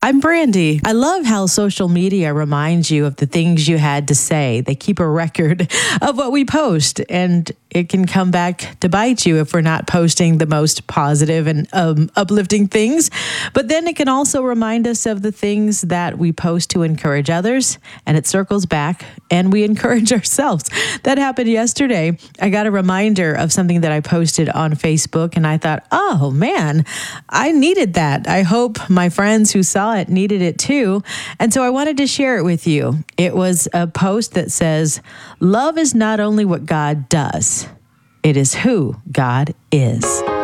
I'm Brandy. I love how social media reminds you of the things you had to say. They keep a record of what we post, and it can come back to bite you if we're not posting the most positive and uplifting things. But then it can also remind us of the things that we post to encourage others, and it circles back and we encourage ourselves. That happened yesterday. I got a reminder of something that I posted on Facebook, and I thought, oh man, I needed that. I hope my friends who saw it needed it too. And so I wanted to share it with you. It was a post that says, love is not only what God does, it is who God is.